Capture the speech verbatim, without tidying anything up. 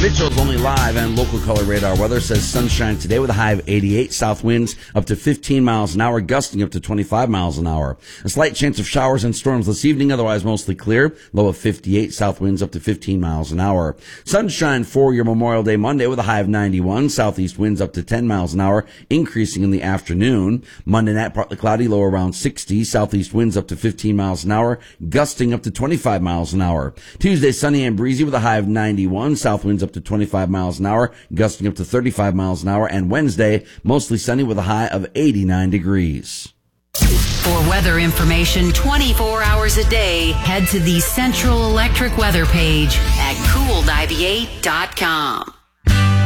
Mitchell's Only Live and Local Color Radar weather says sunshine today with a high of eighty-eight, south winds up to fifteen miles an hour, gusting up to twenty-five miles an hour. A slight chance of showers and storms this evening, otherwise mostly clear. Low of fifty-eight, south winds up to fifteen miles an hour. Sunshine for your Memorial Day Monday with a high of ninety-one, southeast winds up to ten miles an hour, increasing in the afternoon. Monday night partly cloudy, low around sixty, southeast winds up to fifteen miles an hour, gusting up to twenty-five miles an hour. Tuesday sunny and breezy with a high of ninety-one, south winds up to twenty-five miles an hour, gusting up to thirty-five miles an hour, and Wednesday, mostly sunny with a high of eighty-nine degrees. For weather information twenty-four hours a day, head to the Central Electric weather page at cool ninety-eight dot com.